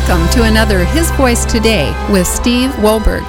Welcome to another His Voice Today with Steve Wohlberg.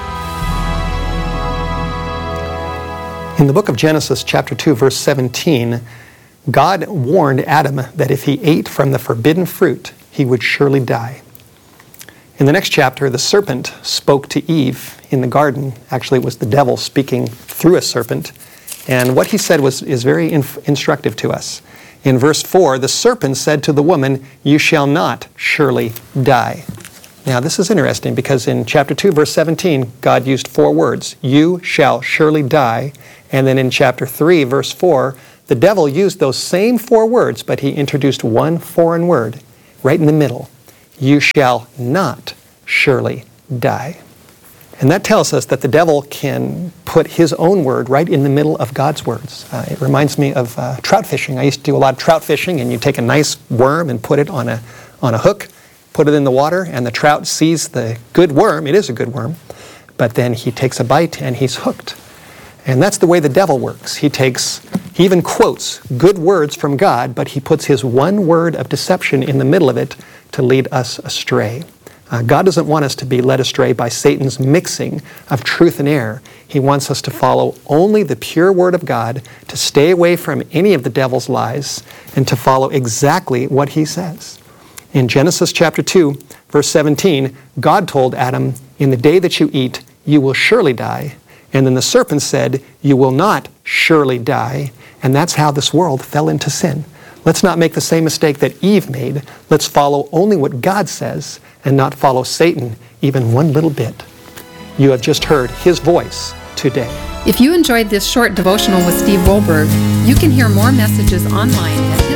In the book of Genesis, chapter 2, verse 17, God warned Adam that if he ate from the forbidden fruit, he would surely die. In the next chapter, the serpent spoke to Eve in the garden. Actually, it was the devil speaking through a serpent. And what he said is very instructive to us. In verse 4, the serpent said to the woman, "You shall not surely die." Now, this is interesting because in chapter 2, verse 17, God used 4 words. You shall surely die. And then in chapter 3, verse 4, the devil used those same 4 words, but he introduced one foreign word right in the middle. You shall not surely die. And that tells us that the devil can put his own word right in the middle of God's words. It reminds me of trout fishing. I used to do a lot of trout fishing, and you take a nice worm and put it on a hook, put it in the water, and the trout sees the good worm. It is a good worm. But then he takes a bite and he's hooked. And that's the way the devil works. He even quotes good words from God, but he puts his one word of deception in the middle of it to lead us astray. God doesn't want us to be led astray by Satan's mixing of truth and error. He wants us to follow only the pure Word of God, to stay away from any of the devil's lies, and to follow exactly what he says. In Genesis chapter 2, verse 17, God told Adam, "In the day that you eat, you will surely die." And then the serpent said, "You will not surely die." And that's how this world fell into sin. Let's not make the same mistake that Eve made. Let's follow only what God says and not follow Satan even one little bit. You have just heard His Voice Today. If you enjoyed this short devotional with Steve Wohlberg, you can hear more messages online at